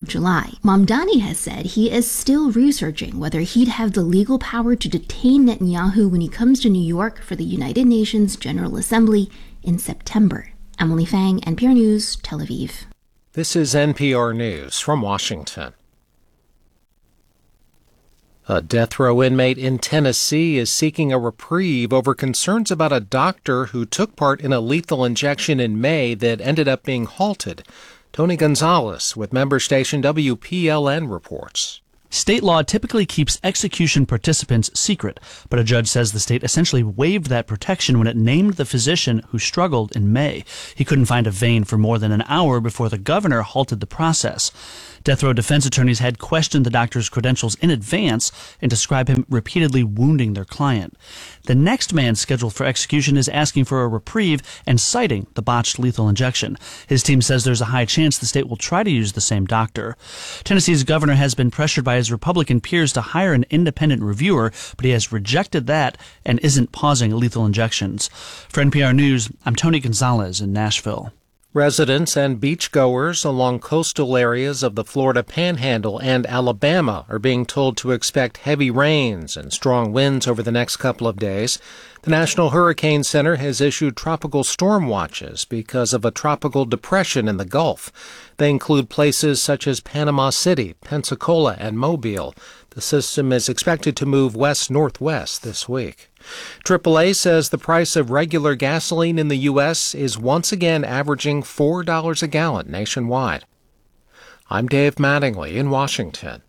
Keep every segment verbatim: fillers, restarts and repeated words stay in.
July. Mamdani has said he is still researching whether he'd have the legal power to detain Netanyahu when he comes to New York for the United Nations General Assembly in September. Emily Fang, N P R News, Tel Aviv. This is N P R News from Washington. A death row inmate in Tennessee is seeking a reprieve over concerns about a doctor who took part in a lethal injection in May that ended up being halted. Tony Gonzalez with member station W P L N reports. State law typically keeps execution participants secret, but a judge says the state essentially waived that protection when it named the physician who struggled in May. He couldn't find a vein for more than an hour before the governor halted the process. Death row defense attorneys had questioned the doctor's credentials in advance and described him repeatedly wounding their client. The next man scheduled for execution is asking for a reprieve and citing the botched lethal injection. His team says there's a high chance the state will try to use the same doctor. Tennessee's governor has been pressured by his Republican peers to hire an independent reviewer, but he has rejected that and isn't pausing lethal injections. For N P R News, I'm Tony Gonzalez in Nashville. Residents and beachgoers along coastal areas of the Florida Panhandle and Alabama are being told to expect heavy rains and strong winds over the next couple of days. The National Hurricane Center has issued tropical storm watches because of a tropical depression in the Gulf. They include places such as Panama City, Pensacola, and Mobile. The system is expected to move west-northwest this week. triple A says the price of regular gasoline in the U S is once again averaging four dollars a gallon nationwide. I'm Dave Mattingly in Washington.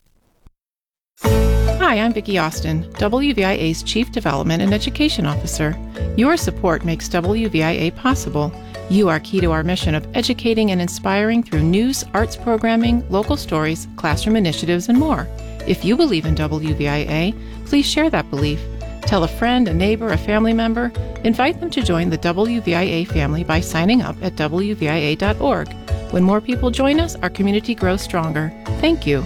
Hi, I'm Vicki Austin, W V I A's Chief Development and Education Officer. Your support makes W V I A possible. You are key to our mission of educating and inspiring through news, arts programming, local stories, classroom initiatives, and more. If you believe in W V I A, please share that belief. Tell a friend, a neighbor, a family member. Invite them to join the W V I A family by signing up at W V I A dot org. When more people join us, our community grows stronger. Thank you.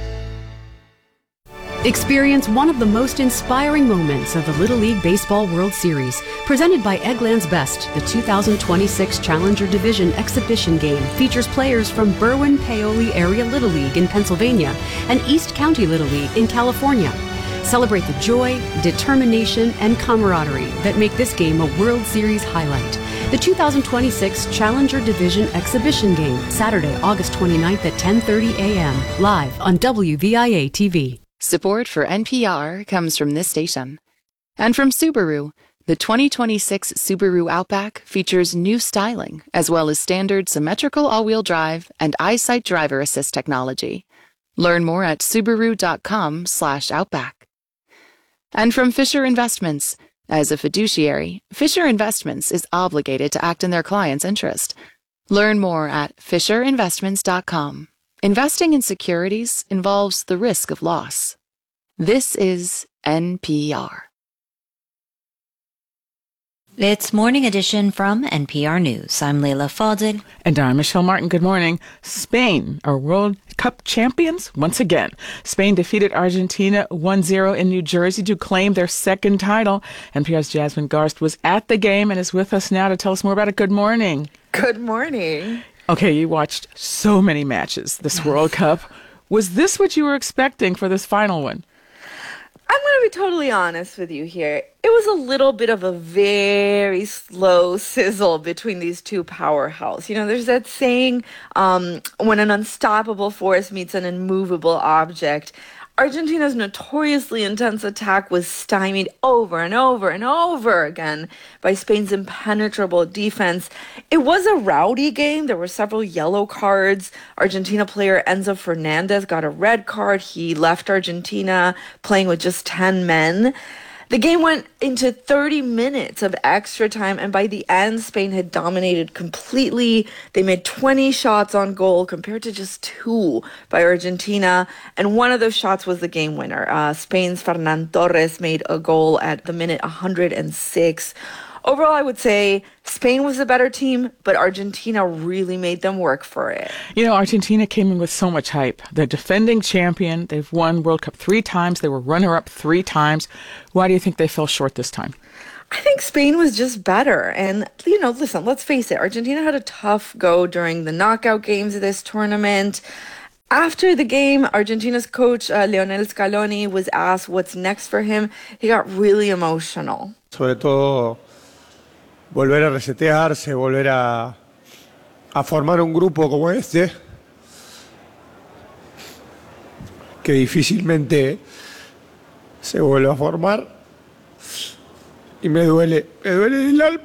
Experience one of the most inspiring moments of the Little League Baseball World Series, presented by Eggland's Best. The two thousand twenty-six Challenger Division exhibition game features players from Berwyn-Paoli Area Little League in Pennsylvania and East County Little League in California. Celebrate the joy, determination, and camaraderie that make this game a World Series highlight. The two thousand twenty-six Challenger Division exhibition game, Saturday, August twenty-ninth at ten thirty a.m., live on W V I A T V. Support for N P R comes from this station. And from Subaru, the twenty twenty-six Subaru Outback features new styling, as well as standard symmetrical all-wheel drive and EyeSight driver assist technology. Learn more at Subaru.com slash Outback. And from Fisher Investments. As a fiduciary, Fisher Investments is obligated to act in their client's interest. Learn more at Fisher Investments dot com. Investing in securities involves the risk of loss. This is N P R. It's Morning Edition from N P R News. I'm Leila Fadel. And I'm Michelle Martin. Good morning. Spain are World Cup champions once again. Spain defeated Argentina one zero in New Jersey to claim their second title. N P R's Jasmine Garst was at the game and is with us now to tell us more about it. Good morning. Good morning. Okay, you watched so many matches this World Cup. Was this what you were expecting for this final one? I'm going to be totally honest with you here. It was a little bit of a very slow sizzle between these two powerhouses. You know, there's that saying, um, when an unstoppable force meets an immovable object. Argentina's notoriously intense attack was stymied over and over and over again by Spain's impenetrable defense. It was a rowdy game. There were several yellow cards. Argentina player Enzo Fernandez got a red card. He left Argentina playing with just ten men. The game went into thirty minutes of extra time, and by the end, Spain had dominated completely. They made twenty shots on goal compared to just two by Argentina, and one of those shots was the game winner. Uh, Spain's Ferran Torres made a goal at the minute one hundred six. Overall, I would say Spain was the better team, but Argentina really made them work for it. You know, Argentina came in with so much hype. They're defending champion. They've won World Cup three times. They were runner-up three times. Why do you think they fell short this time? I think Spain was just better. And, you know, listen, let's face it. Argentina had a tough go during the knockout games of this tournament. After the game, Argentina's coach, uh, Lionel Scaloni, was asked what's next for him. He got really emotional. Sobre todo, volver a resetearse, volver a, a formar un grupo como este, que difícilmente se vuelve a formar. Y me duele, me duele el alma.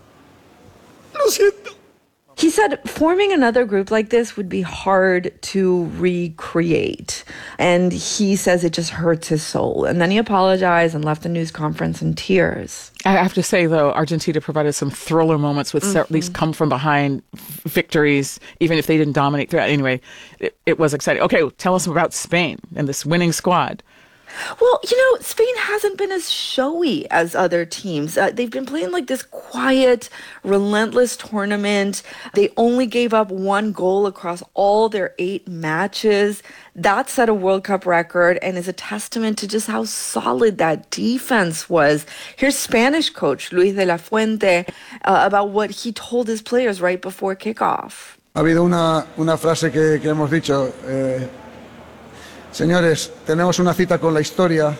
Lo siento. He said forming another group like this would be hard to recreate. And he says it just hurts his soul. And then he apologized and left the news conference in tears. I have to say, though, Argentina provided some thriller moments with mm-hmm. these come-from-behind victories, even if they didn't dominate throughout. Anyway, it, it was exciting. Okay, tell us about Spain and this winning squad. Well, you know, Spain hasn't been as showy as other teams. Uh, they've been playing like this quiet, relentless tournament. They only gave up one goal across all their eight matches. That set a World Cup record and is a testament to just how solid that defense was. Here's Spanish coach Luis de la Fuente uh, about what he told his players right before kickoff. Ha habido una, una frase que, que hemos dicho... Eh... Señores, tenemos una cita con la historia.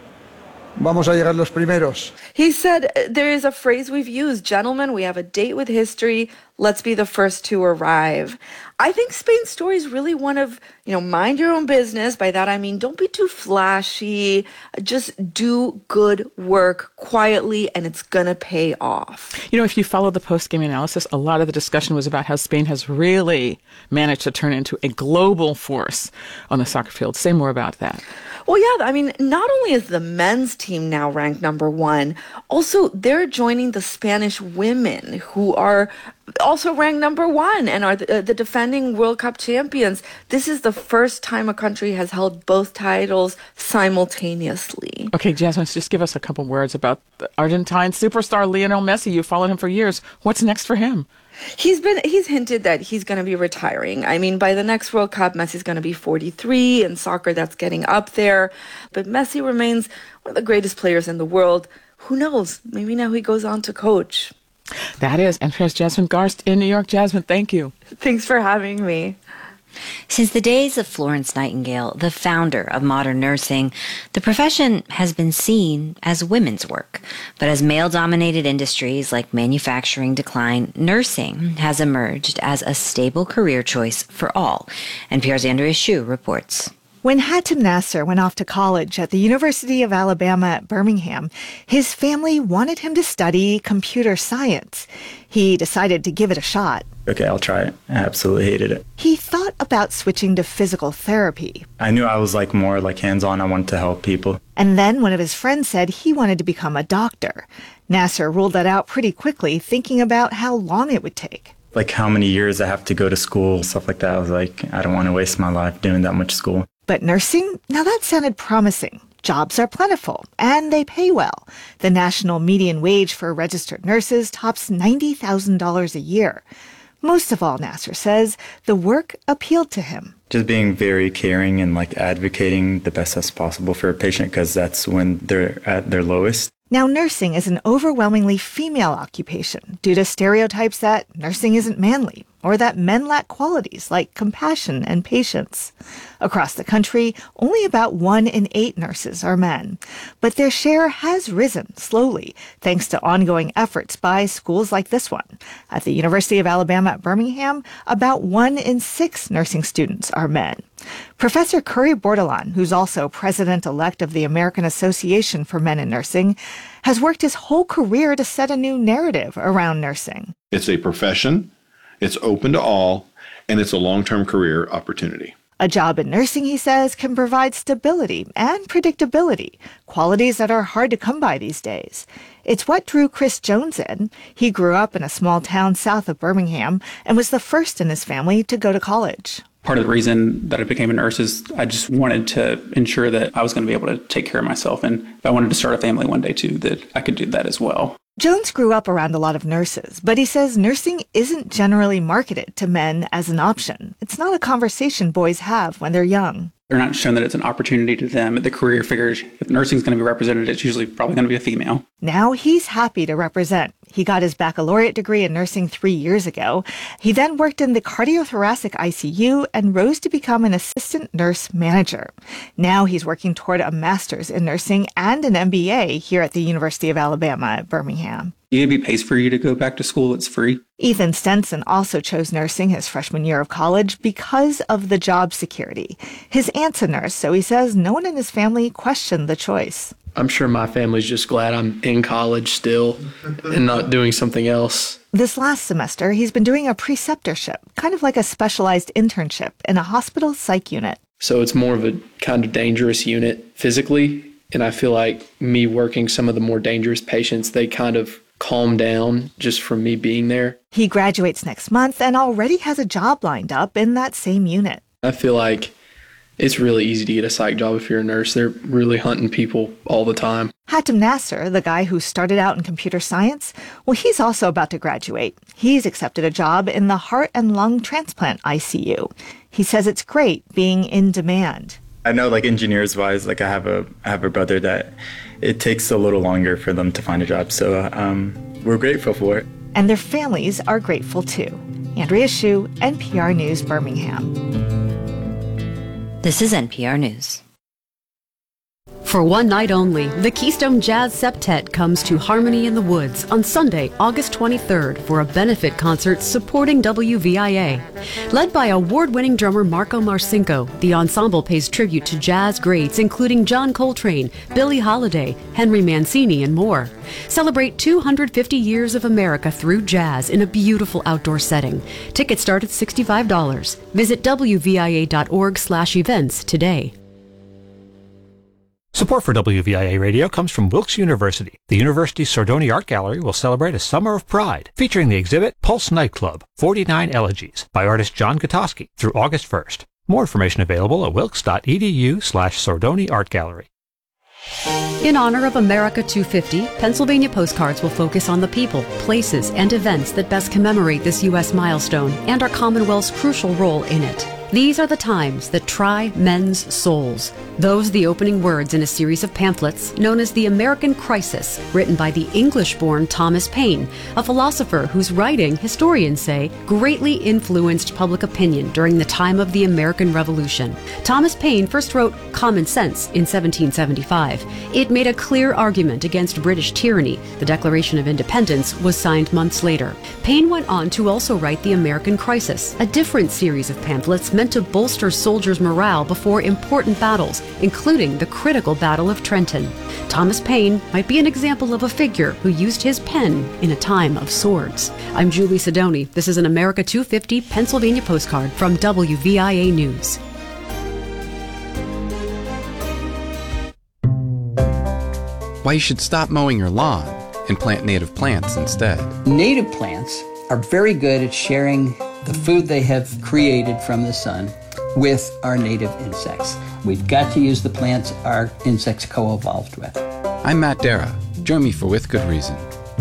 Vamos a llegar los primeros. He said there is a phrase we've used, gentlemen, we have a date with history. Let's be the first to arrive. I think Spain's story is really one of, you know, mind your own business. By that I mean don't be too flashy. Just do good work quietly and it's going to pay off. You know, if you follow the post-game analysis, a lot of the discussion was about how Spain has really managed to turn into a global force on the soccer field. Say more about that. Well, yeah, I mean, not only is the men's team now ranked number one, also they're joining the Spanish women who are also ranked number one and are the, uh, the defending World Cup champions. This is the first time a country has held both titles simultaneously. Okay, Jasmine, just give us a couple words about the Argentine superstar Lionel Messi. You've followed him for years. What's next for him? He's been he's hinted that he's going to be retiring. I mean, by the next World Cup, Messi's going to be forty-three. In soccer, that's getting up there. But Messi remains one of the greatest players in the world. Who knows? Maybe now he goes on to coach. That is N P R's Jasmine Garst in New York. Jasmine, thank you. Thanks for having me. Since the days of Florence Nightingale, the founder of modern nursing, the profession has been seen as women's work. But as male-dominated industries like manufacturing decline, nursing has emerged as a stable career choice for all. N P R's Andrea Hsu reports. When Hatem Nasser went off to college at the University of Alabama at Birmingham, his family wanted him to study computer science. He decided to give it a shot. Okay, I'll try it. I absolutely hated it. He thought about switching to physical therapy. I knew I was like more like hands-on. I wanted to help people. And then one of his friends said he wanted to become a doctor. Nasser ruled that out pretty quickly, thinking about how long it would take. Like how many years I have to go to school, stuff like that. I was like, I don't want to waste my life doing that much school. But nursing? Now that sounded promising. Jobs are plentiful, and they pay well. The national median wage for registered nurses tops ninety thousand dollars a year. Most of all, Nasser says, the work appealed to him. Just being very caring and like advocating the best as possible for a patient because that's when they're at their lowest. Now, nursing is an overwhelmingly female occupation due to stereotypes that nursing isn't manly or that men lack qualities like compassion and patience. Across the country, only about one in eight nurses are men. But their share has risen slowly thanks to ongoing efforts by schools like this one. At the University of Alabama at Birmingham, about one in six nursing students are men. Professor Curry Bordelon, who's also president-elect of the American Association for Men in Nursing, has worked his whole career to set a new narrative around nursing. It's a profession, it's open to all, and it's a long-term career opportunity. A job in nursing, he says, can provide stability and predictability, qualities that are hard to come by these days. It's what drew Chris Jones in. He grew up in a small town south of Birmingham and was the first in his family to go to college. Part of the reason that I became a nurse is I just wanted to ensure that I was going to be able to take care of myself. And if I wanted to start a family one day too, that I could do that as well. Jones grew up around a lot of nurses, but he says nursing isn't generally marketed to men as an option. It's not a conversation boys have when they're young. They're not shown that it's an opportunity to them. The career figures, if nursing is going to be represented, it's usually probably going to be a female. Now he's happy to represent. He got his baccalaureate degree in nursing three years ago. He then worked in the cardiothoracic I C U and rose to become an assistant nurse manager. Now he's working toward a master's in nursing and an M B A here at the University of Alabama at Birmingham. U A B pays for you to go back to school. It's free. Ethan Stenson also chose nursing his freshman year of college because of the job security. His aunt's a nurse, so he says no one in his family questioned the choice. I'm sure my family's just glad I'm in college still and not doing something else. This last semester, he's been doing a preceptorship, kind of like a specialized internship in a hospital psych unit. So it's more of a kind of dangerous unit physically, and I feel like me working some of the more dangerous patients, they kind of calm down just from me being there. He graduates next month and already has a job lined up in that same unit. I feel like it's really easy to get a psych job if you're a nurse. They're really hunting people all the time. Hatem Nasser, the guy who started out in computer science, well, he's also about to graduate. He's accepted a job in the heart and lung transplant I C U. He says it's great being in demand. I know, like, engineers wise, like I have a I have a brother that it takes a little longer for them to find a job. So um, we're grateful for it. And their families are grateful too. Andrea Hsu, N P R News, Birmingham. This is N P R News. For one night only, the Keystone Jazz Septet comes to Harmony in the Woods on Sunday, August twenty-third for a benefit concert supporting W V I A. Led by award-winning drummer Marco Marcinko, the ensemble pays tribute to jazz greats including John Coltrane, Billie Holiday, Henry Mancini, and more. Celebrate two hundred fifty years of America through jazz in a beautiful outdoor setting. Tickets start at sixty-five dollars. Visit W V I A dot org slash events today. Support for W V I A Radio comes from Wilkes University. The university's Sordoni Art Gallery will celebrate a summer of pride, featuring the exhibit Pulse Nightclub, forty-nine Elegies, by artist John Gutowski, through August first. More information available at wilkes.edu slash Sordoni Art Gallery. In honor of America two fifty, Pennsylvania Postcards will focus on the people, places, and events that best commemorate this U S milestone and our Commonwealth's crucial role in it. These are the times that try men's souls. Those the opening words in a series of pamphlets known as The American Crisis, written by the English-born Thomas Paine, a philosopher whose writing, historians say, greatly influenced public opinion during the time of the American Revolution. Thomas Paine first wrote Common Sense in seventeen seventy-five. It made a clear argument against British tyranny. The Declaration of Independence was signed months later. Paine went on to also write The American Crisis, a different series of pamphlets meant to bolster soldiers' morale before important battles, including the critical Battle of Trenton. Thomas Paine might be an example of a figure who used his pen in a time of swords. I'm Julie Sidoni. This is an America two fifty Pennsylvania postcard from W V I A News. Why you should stop mowing your lawn and plant native plants instead. Native plants are very good at sharing the food they have created from the sun with our native insects. We've got to use the plants our insects co-evolved with. I'm Matt Dara. Join me for With Good Reason.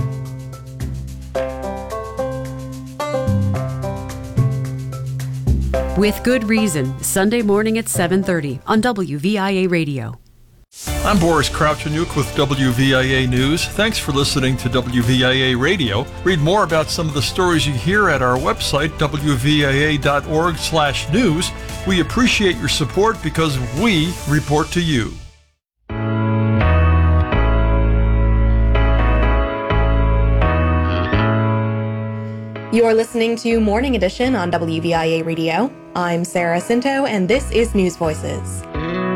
With Good Reason, Sunday morning at seven thirty on W V I A Radio. I'm Boris Kravchuk with W V I A News. Thanks for listening to W V I A Radio. Read more about some of the stories you hear at our website, W V I A dot org slash news. We appreciate your support because we report to you. You're listening to Morning Edition on W V I A Radio. I'm Sarah Cinto, and this is News Voices.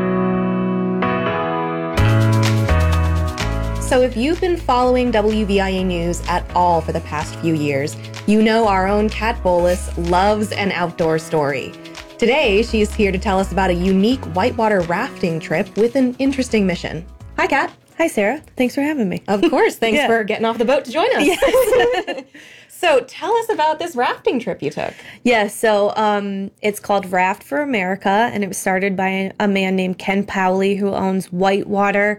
So if you've been following W V I A News at all for the past few years, you know our own Kat Bolus loves an outdoor story. Today, she's here to tell us about a unique whitewater rafting trip with an interesting mission. Hi, Kat. Hi, Sarah. Thanks for having me. Of course. Thanks yeah. for getting off the boat to join us. Yes. So tell us about this rafting trip you took. Yeah, so um, it's called Raft for America, and it was started by a man named Ken Powley, who owns Whitewater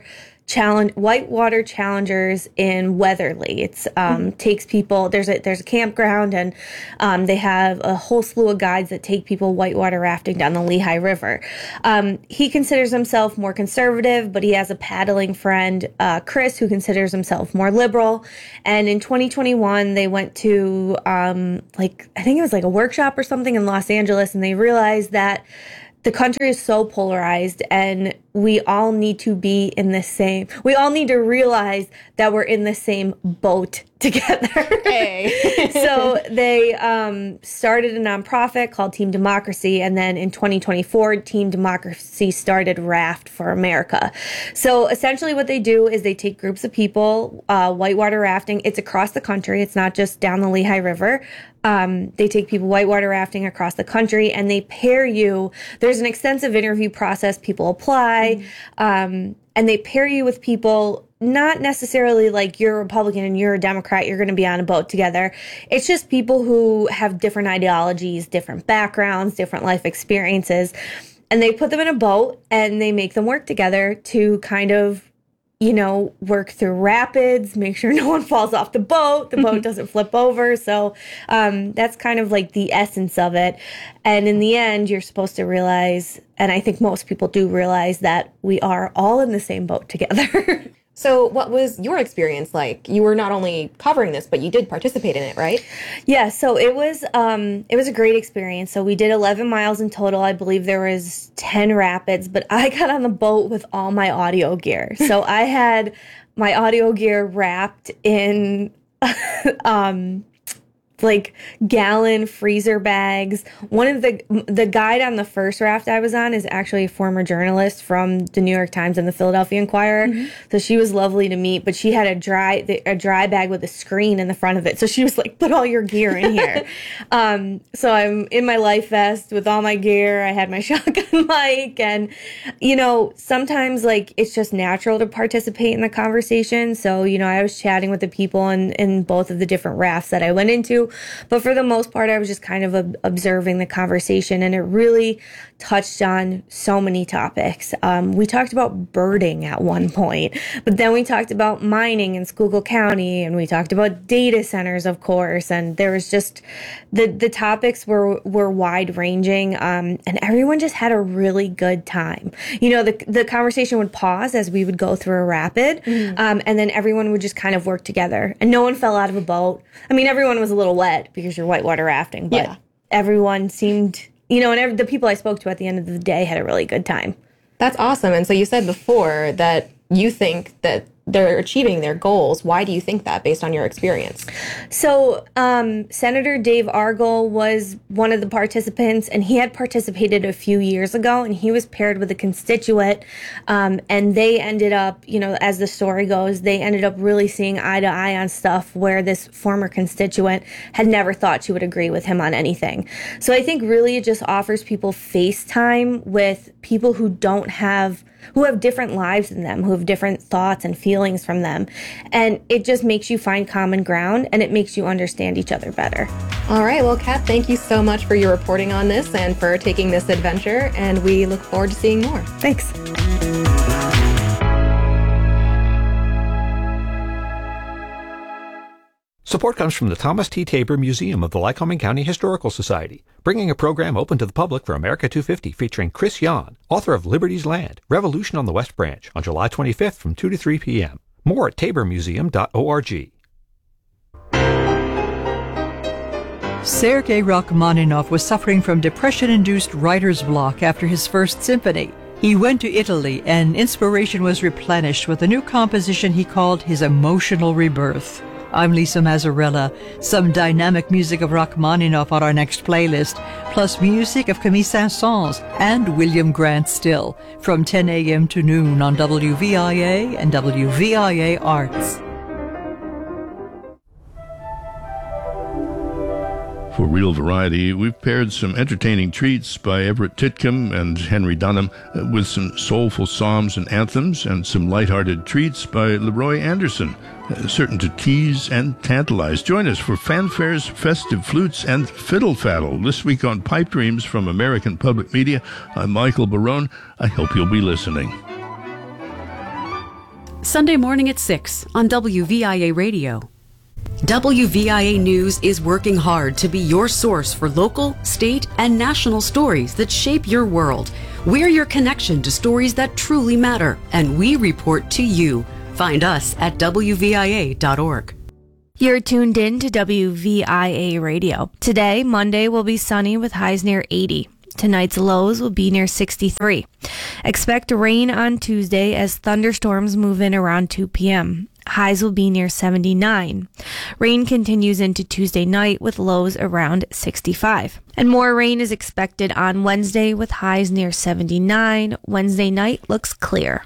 challenge whitewater challengers in Weatherly. It's um, takes people. There's a there's a campground, and um, they have a whole slew of guides that take people whitewater rafting down the Lehigh River. Um, he considers himself more conservative, but he has a paddling friend, uh, Chris, who considers himself more liberal. And in twenty twenty-one, they went to um, like I think it was like a workshop or something in Los Angeles, and they realized that the country is so polarized, and we all need to be in the same, we all need to realize that we're in the same boat together. Hey. So they um, started a nonprofit called Team Democracy, and then in twenty twenty-four, Team Democracy started Raft for America. So essentially what they do is they take groups of people, uh, whitewater rafting. It's across the country. It's not just down the Lehigh River. Um, they take people whitewater rafting across the country, and they pair you. There's an extensive interview process. People apply, mm-hmm. um, and they pair you with people, not necessarily like you're a Republican and you're a Democrat, you're going to be on a boat together. It's just people who have different ideologies, different backgrounds, different life experiences, and they put them in a boat and they make them work together to kind of, you know, work through rapids, make sure no one falls off the boat, the boat doesn't flip over. So um, that's kind of like the essence of it. And in the end, you're supposed to realize, and I think most people do realize, that we are all in the same boat together. So what was your experience like? You were not only covering this, but you did participate in it, right? Yeah, so it was um, it was a great experience. So we did eleven miles in total. I believe there was ten rapids, but I got on the boat with all my audio gear. So I had my audio gear wrapped in um, like gallon freezer bags. One of the the guide on the first raft I was on is actually a former journalist from the New York Times and the Philadelphia Inquirer. Mm-hmm. So she was lovely to meet, but she had a dry a dry bag with a screen in the front of it. So she was like, put all your gear in here. um, so I'm in my life vest with all my gear. I had my shotgun mic, and you know, sometimes like it's just natural to participate in the conversation. So, you know, I was chatting with the people in, in both of the different rafts that I went into. But for the most part, I was just kind of ob- observing the conversation, and it really touched on so many topics. Um, we talked about birding at one point, but then we talked about mining in Schuylkill County, and we talked about data centers, of course, and there was just, the, the topics were, were wide ranging, um, and everyone just had a really good time. You know, the, the conversation would pause as we would go through a rapid, mm-hmm. um, and then everyone would just kind of work together, and no one fell out of a boat. I mean, everyone was a little wet because you're whitewater rafting, but yeah. Everyone seemed, you know, and every, the people I spoke to at the end of the day had a really good time. That's awesome. And so you said before that you think that they're achieving their goals. Why do you think that, based on your experience? So um, Senator Dave Argall was one of the participants, and he had participated a few years ago, and he was paired with a constituent, um, and they ended up, you know, as the story goes, they ended up really seeing eye to eye on stuff where this former constituent had never thought she would agree with him on anything. So I think really it just offers people face time with people who don't have who have different lives than them, who have different thoughts and feelings from them. And it just makes you find common ground, and it makes you understand each other better. All right. Well, Kat, thank you so much for your reporting on this and for taking this adventure. And we look forward to seeing more. Thanks. Support comes from the Thomas T. Tabor Museum of the Lycoming County Historical Society, bringing a program open to the public for America two fifty featuring Chris Yon, author of Liberty's Land, Revolution on the West Branch, on July twenty-fifth from two to three p.m. More at tabor museum dot org. Sergei Rachmaninoff was suffering from depression-induced writer's block after his first symphony. He went to Italy, and inspiration was replenished with a new composition he called his Emotional Rebirth. I'm Lisa Mazzarella. Some dynamic music of Rachmaninoff on our next playlist, plus music of Camille Saint-Saëns and William Grant Still, from ten a.m. to noon on W V I A and W V I A Arts. For Real Variety, we've paired some entertaining treats by Everett Titcomb and Henry Dunham with some soulful psalms and anthems, and some lighthearted treats by Leroy Anderson, certain to tease and tantalize. Join us for fanfares, festive flutes, and fiddle faddle this week on Pipe Dreams from American Public Media. I'm Michael Barone. I hope you'll be listening. Sunday morning at six on W V I A Radio. W V I A News is working hard to be your source for local, state, and national stories that shape your world. We're your connection to stories that truly matter, and we report to you. Find us at W V I A dot org. You're tuned in to W V I A Radio. Today, Monday, will be sunny with highs near eighty. Tonight's lows will be near sixty-three. Expect rain on Tuesday as thunderstorms move in around two p.m. Highs will be near seventy-nine. Rain continues into Tuesday night with lows around sixty-five. And more rain is expected on Wednesday with highs near seventy-nine. Wednesday night looks clear.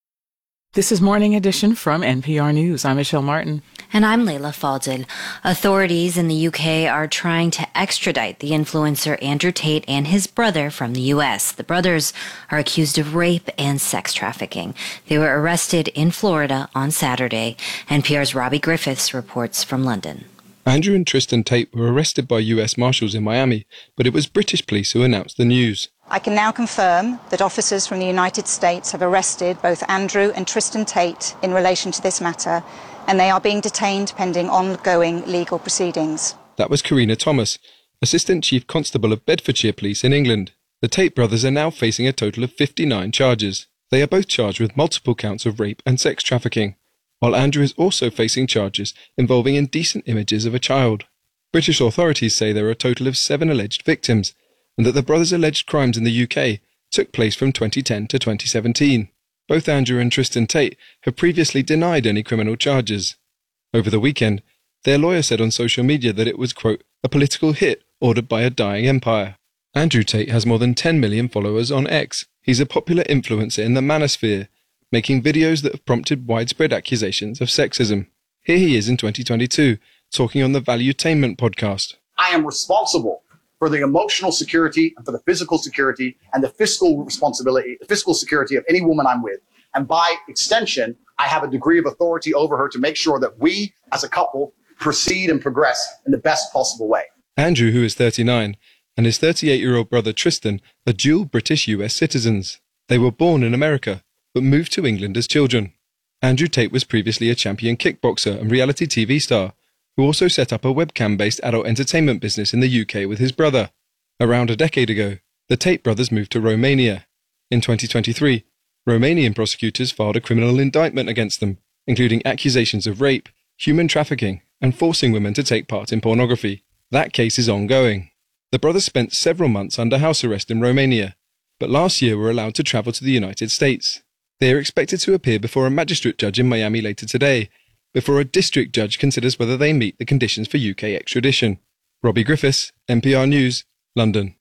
This is Morning Edition from N P R News. I'm Michelle Martin. And I'm Layla Faldil. Authorities in the U K are trying to extradite the influencer Andrew Tate and his brother from the U S. The brothers are accused of rape and sex trafficking. They were arrested in Florida on Saturday. N P R's Robbie Griffiths reports from London. Andrew and Tristan Tate were arrested by U S Marshals in Miami, but it was British police who announced the news. I can now confirm that officers from the United States have arrested both Andrew and Tristan Tate in relation to this matter, and they are being detained pending ongoing legal proceedings. That was Karina Thomas, Assistant Chief Constable of Bedfordshire Police in England. The Tate brothers are now facing a total of fifty-nine charges. They are both charged with multiple counts of rape and sex trafficking, while Andrew is also facing charges involving indecent images of a child. British authorities say there are a total of seven alleged victims, and that the brothers' alleged crimes in the U K took place from twenty ten to twenty seventeen. Both Andrew and Tristan Tate have previously denied any criminal charges. Over the weekend, their lawyer said on social media that it was, quote, a political hit ordered by a dying empire. Andrew Tate has more than ten million followers on X. He's a popular influencer in the manosphere, making videos that have prompted widespread accusations of sexism. Here he is in twenty twenty-two, talking on the Valuetainment podcast. I am responsible for the emotional security and for the physical security and the fiscal responsibility, the fiscal security of any woman I'm with. And by extension, I have a degree of authority over her to make sure that we, as a couple, proceed and progress in the best possible way. Andrew, who is thirty-nine, and his thirty-eight-year-old brother Tristan are dual British U S citizens. They were born in America, but moved to England as children. Andrew Tate was previously a champion kickboxer and reality T V star, who also set up a webcam-based adult entertainment business in the U K with his brother. Around a decade ago, the Tate brothers moved to Romania. In twenty twenty-three, Romanian prosecutors filed a criminal indictment against them, including accusations of rape, human trafficking, and forcing women to take part in pornography. That case is ongoing. The brothers spent several months under house arrest in Romania, but last year were allowed to travel to the United States. They are expected to appear before a magistrate judge in Miami later today, before a district judge considers whether they meet the conditions for U K extradition. Robbie Griffiths, N P R News, London.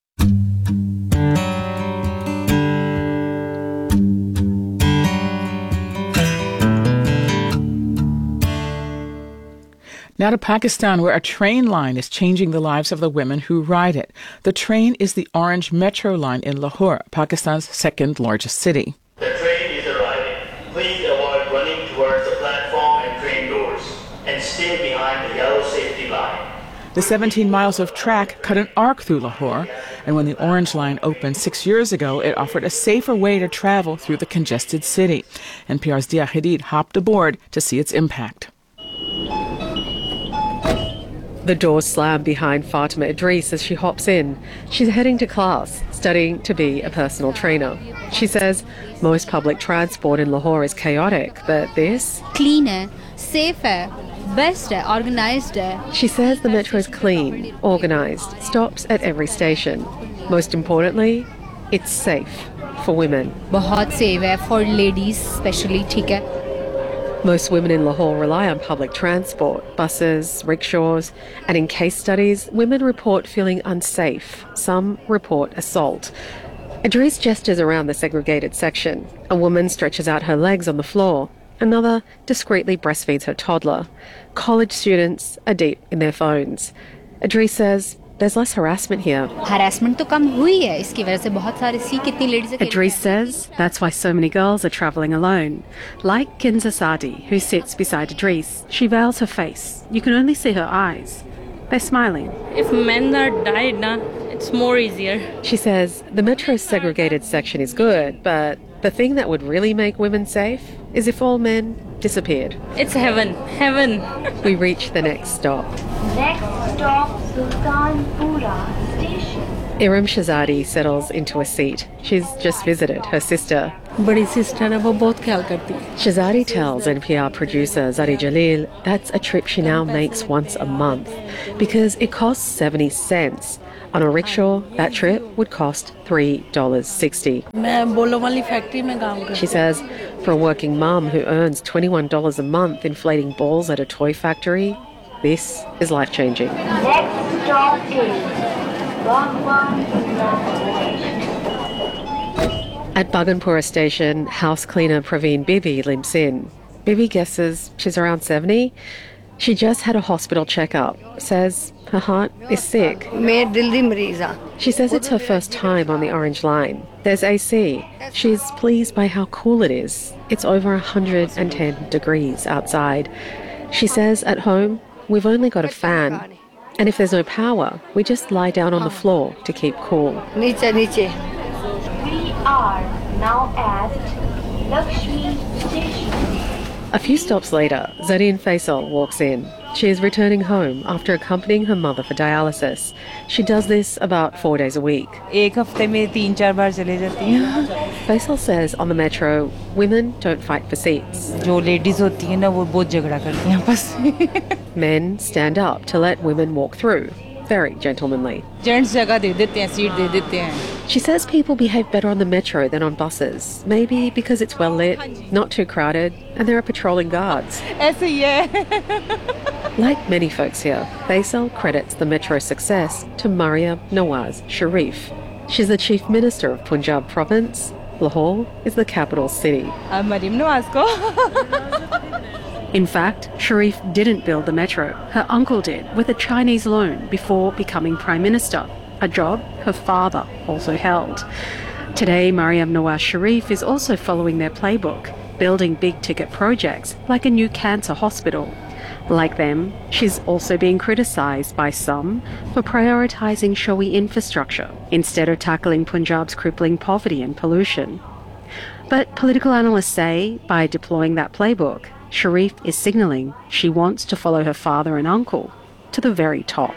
Now to Pakistan, where a train line is changing the lives of the women who ride it. The train is the Orange Metro line in Lahore, Pakistan's second largest city. The train is arriving. Please avoid running towards the platform and train doors and stay behind the yellow safety line. The seventeen miles of track cut an arc through Lahore, and when the Orange Line opened six years ago, it offered a safer way to travel through the congested city. N P R's Dia Hadid hopped aboard to see its impact. The doors slam behind Fatima Idris as she hops in. She's heading to class, studying to be a personal trainer. She says most public transport in Lahore is chaotic, but this... Clean hai, safe hai, best hai, organized hai. She says the metro is clean, organized, stops at every station. Most importantly, it's safe for women. Bahut safe hai for ladies especially, theek hai. Most women in Lahore rely on public transport, buses, rickshaws, and in case studies, women report feeling unsafe. Some report assault. Idris gestures around the segregated section. A woman stretches out her legs on the floor. Another discreetly breastfeeds her toddler. College students are deep in their phones. Idris says there's less harassment here. Harassment to kam hui hai, iski wajah se bahut sare see kitni ladies. Idris says that's why so many girls are travelling alone. Like Kinza Sadi, who sits beside Idris. She veils her face. You can only see her eyes. They're smiling. If men are died, na, It's more easier. She says the metro's segregated section is good, but the thing that would really make women safe is if all men disappeared. It's heaven. Heaven. We reach the next stop. Next stop, Sultanpura Station. Iram Shahzadi settles into a seat. She's just visited her sister. Badi sister hai, wo bahut khayal karti hai. Shahzadi tells N P R producer Zari Jalil that's a trip she now makes once a month because it costs seventy cents. On a rickshaw, that trip would cost three dollars sixty. Main bolo wali factory mein kaam karti. She says for a working mum who earns twenty-one dollars a month inflating balls at a toy factory, this is life-changing. Next stop is Bhagwan Station. At Bhaganpura station, house cleaner Praveen Bibi limps in. Bibi guesses she's around seventy. She just had a hospital checkup. Says her heart is sick. She says it's her first time on the Orange Line. There's A C. She's pleased by how cool it is. It's over one hundred ten degrees outside. She says at home, we've only got a fan. And if there's no power, we just lie down on the floor to keep cool. We are now at Lakshmi Station. A few stops later, Zareen Faisal walks in. She is returning home after accompanying her mother for dialysis. She does this about four days a week. Faisal says on the metro, women don't fight for seats. Men stand up to let women walk through. Very gentlemanly. She says people behave better on the metro than on buses. Maybe because it's well lit, not too crowded, and there are patrolling guards. Like many folks here, Faisal credits the metro's success to Maryam Nawaz Sharif. She's the Chief Minister of Punjab Province. Lahore is the capital city. In fact, Sharif didn't build the metro. Her uncle did, with a Chinese loan, before becoming Prime Minister, a job her father also held. Today, Maryam Nawaz Sharif is also following their playbook, building big-ticket projects like a new cancer hospital. Like them, she's also being criticised by some for prioritising showy infrastructure instead of tackling Punjab's crippling poverty and pollution. But political analysts say, by deploying that playbook, Sharif is signalling she wants to follow her father and uncle to the very top.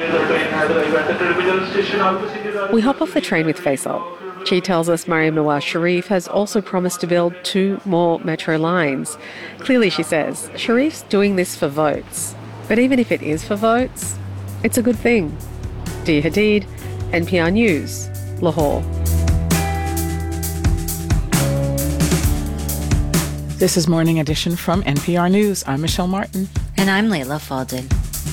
We hop off the train with Faisal. She tells us Maryam Nawaz Sharif has also promised to build two more metro lines. Clearly, she says, Sharif's doing this for votes. But even if it is for votes, it's a good thing. Dia Hadid, N P R News, Lahore. This is Morning Edition from N P R News. I'm Michelle Martin. And I'm Layla Faldin.